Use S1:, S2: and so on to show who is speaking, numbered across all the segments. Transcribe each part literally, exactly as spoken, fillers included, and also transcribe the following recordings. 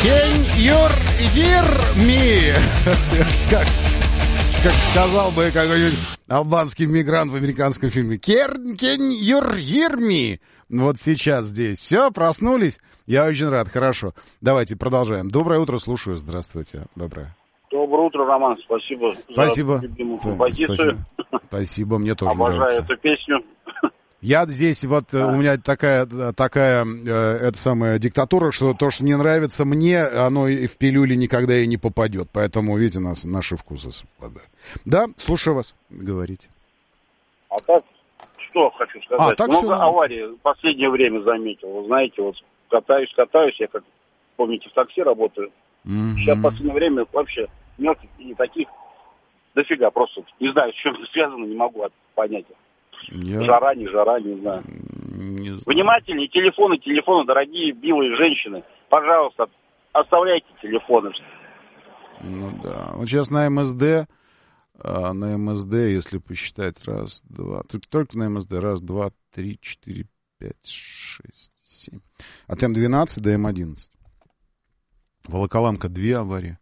S1: Can you hear me? Как, как сказал бы какой-нибудь албанский мигрант в американском фильме. Can, can you hear me? Вот сейчас здесь. Все, проснулись? Я очень рад, хорошо. Давайте продолжаем. Доброе утро, слушаю. Здравствуйте. Доброе.
S2: Доброе утро, Роман. Спасибо,
S1: Спасибо.
S2: за любимую композицию.
S1: Спасибо. Спасибо, мне тоже
S2: Обожаю
S1: нравится.
S2: эту песню.
S1: Я здесь, вот а. у меня такая, такая э, это самая диктатура, что то, что не нравится мне, оно и в пилюли никогда и не попадет. Поэтому, видите, нас, наши вкусы совпадают. Да, слушаю вас, говорите.
S2: А так, что хочу сказать.
S1: А, так
S2: Много
S1: все...
S2: аварий в последнее время заметил. Вы знаете, вот катаюсь, катаюсь, я, как помните, в такси работаю. Mm-hmm. Сейчас в последнее время вообще мелких и таких дофига. Просто не знаю, с чем это связано, не могу понять. Я... Жара, не жара, не знаю. Не знаю. Внимательнее, телефоны, телефоны, дорогие белые женщины. Пожалуйста, оставляйте телефоны.
S1: Ну да. Вот сейчас на МСД, а, на МСД, если посчитать, раз, два, только на МСД, раз, два, три, четыре, пять, шесть, семь. От М двенадцать до М одиннадцать. Волоколамка две аварии.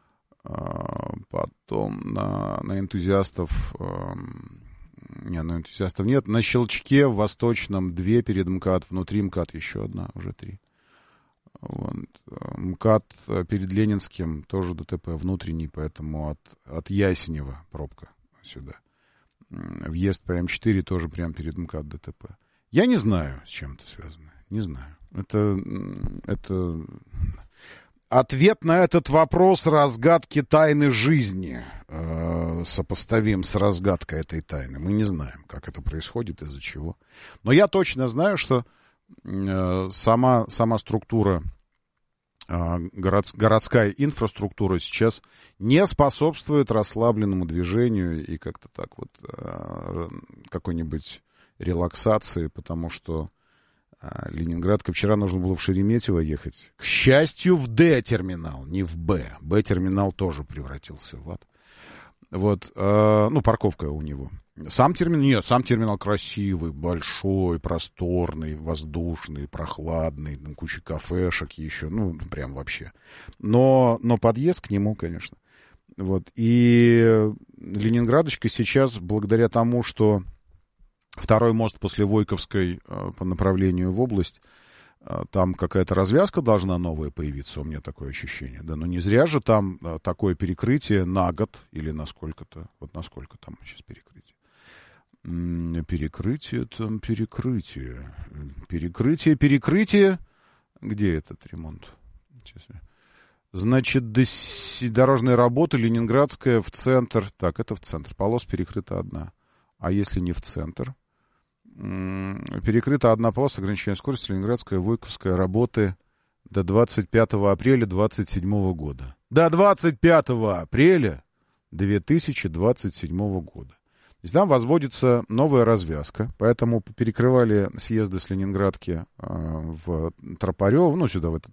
S1: А, потом на, на энтузиастов... А, Не, на энтузиастов нет. На Щелчке в Восточном две перед МКАД, внутри МКАД еще одна, уже три. Вот. МКАД перед Ленинским тоже ДТП внутренний, поэтому от, от Ясенева пробка сюда. Въезд по М четыре тоже прямо перед МКАД ДТП. Я не знаю, с чем это связано. Не знаю. Это... это... Ответ на этот вопрос разгадки тайны жизни э, сопоставим с разгадкой этой тайны. Мы не знаем, как это происходит, из-за чего. Но я точно знаю, что э, сама, сама структура, э, город, городская инфраструктура сейчас не способствует расслабленному движению и как-то так вот э, какой-нибудь релаксации, потому что Ленинградка, вчера нужно было в Шереметьево ехать. К счастью, в Д-терминал, не в Б. Б-терминал тоже превратился в ад. Вот, э, ну, парковка у него. Сам терминал, нет, сам терминал красивый, большой, просторный, воздушный, прохладный, там куча кафешек еще, ну, прям вообще. Но, но подъезд к нему, конечно. Вот, и Ленинградочка сейчас, благодаря тому, что второй мост после Войковской э, по направлению в область, э, там какая-то развязка должна новая появиться, у меня такое ощущение. Да, но не зря же там э, такое перекрытие на год или на сколько-то. Вот на сколько там сейчас перекрытие. М-м, перекрытие, там перекрытие. Перекрытие, перекрытие. Где этот ремонт? Сейчас. Значит, дорожные работы, Ленинградская в центр. Так, это в центр. Полос перекрыта одна. А если не в центр? Перекрыта одна полоса ограничения скорости, Ленинградская, Войковская, работы до двадцать пятого апреля двадцать седьмого года. До двадцать пятого апреля две тысячи двадцать седьмого года. То есть там возводится новая развязка, поэтому перекрывали съезды с Ленинградки э, в Тропарёво, ну, сюда, в этот